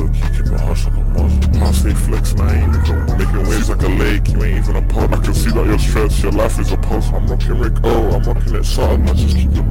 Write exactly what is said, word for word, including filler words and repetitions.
low-key, keep it hush like a muscle. I stay flexing, I ain't even making waves like a lake. You ain't even a pub. I can see that you're stressed, your life is a puzzle. I'm rocking Rick O, I'm rocking it Sutton, I just keep it